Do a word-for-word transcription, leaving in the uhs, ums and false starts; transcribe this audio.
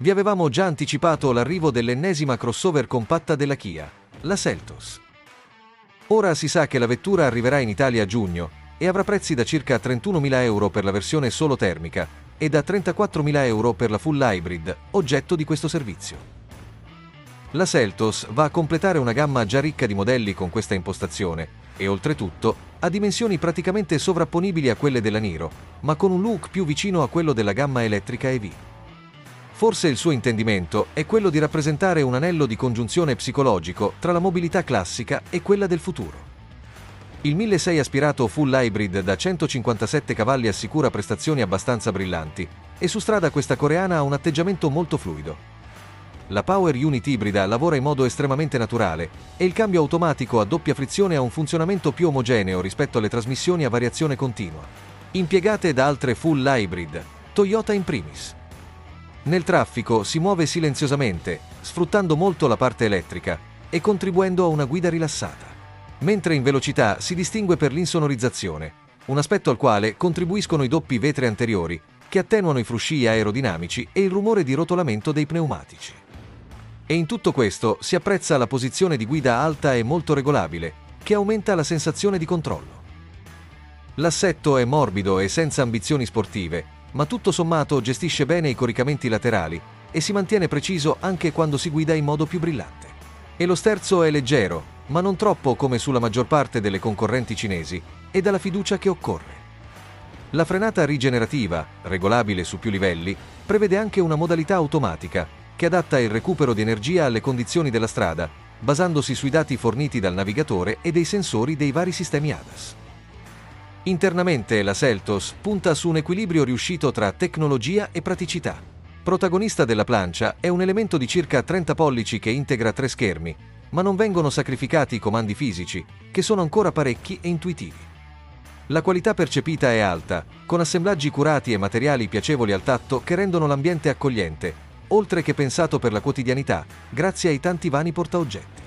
Vi avevamo già anticipato l'arrivo dell'ennesima crossover compatta della Kia, la Seltos. Ora si sa che la vettura arriverà in Italia a giugno e avrà prezzi da circa trentunomila euro per la versione solo termica e da trentaquattromila euro per la full hybrid, oggetto di questo servizio. La Seltos va a completare una gamma già ricca di modelli con questa impostazione e oltretutto ha dimensioni praticamente sovrapponibili a quelle della Niro, ma con un look più vicino a quello della gamma elettrica E V. Forse il suo intendimento è quello di rappresentare un anello di congiunzione psicologico tra la mobilità classica e quella del futuro. Il milleseicento aspirato full hybrid da centocinquantasette cavalli assicura prestazioni abbastanza brillanti e su strada questa coreana ha un atteggiamento molto fluido. La Power Unit ibrida lavora in modo estremamente naturale e il cambio automatico a doppia frizione ha un funzionamento più omogeneo rispetto alle trasmissioni a variazione continua, impiegate da altre full hybrid, Toyota in primis. Nel traffico si muove silenziosamente, sfruttando molto la parte elettrica e contribuendo a una guida rilassata. Mentre in velocità si distingue per l'insonorizzazione, un aspetto al quale contribuiscono i doppi vetri anteriori, che attenuano i frusci aerodinamici e il rumore di rotolamento dei pneumatici. E in tutto questo si apprezza la posizione di guida alta e molto regolabile, che aumenta la sensazione di controllo. L'assetto è morbido e senza ambizioni sportive, ma tutto sommato gestisce bene i coricamenti laterali e si mantiene preciso anche quando si guida in modo più brillante. E lo sterzo è leggero, ma non troppo come sulla maggior parte delle concorrenti cinesi, e dà la fiducia che occorre. La frenata rigenerativa, regolabile su più livelli, prevede anche una modalità automatica, che adatta il recupero di energia alle condizioni della strada, basandosi sui dati forniti dal navigatore e dei sensori dei vari sistemi A D A S. Internamente la Seltos punta su un equilibrio riuscito tra tecnologia e praticità. Protagonista della plancia è un elemento di circa trenta pollici che integra tre schermi, ma non vengono sacrificati i comandi fisici, che sono ancora parecchi e intuitivi. La qualità percepita è alta, con assemblaggi curati e materiali piacevoli al tatto che rendono l'ambiente accogliente, oltre che pensato per la quotidianità, grazie ai tanti vani portaoggetti.